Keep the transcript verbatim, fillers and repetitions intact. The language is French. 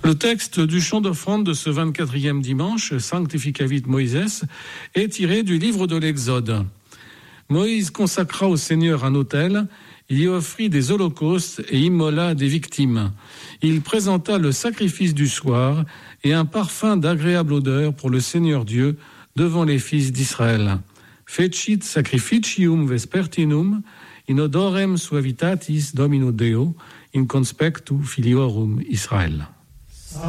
Le texte du chant d'offrande de ce vingt-quatrième dimanche, Sanctificavit Moïse, est tiré du livre de l'Exode. Moïse consacra au Seigneur un autel, il y offrit des holocaustes et immola des victimes. Il présenta le sacrifice du soir et un parfum d'agréable odeur pour le Seigneur Dieu devant les fils d'Israël. Fecit sacrificium vespertinum in odorem suavitatis Domino Deo in conspectu filiorum Israël.